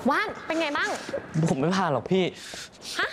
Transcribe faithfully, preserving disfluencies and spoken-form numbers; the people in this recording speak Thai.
ว่านเป็นไงบ้างผมไม่ผ่านหรอกพี่ฮะ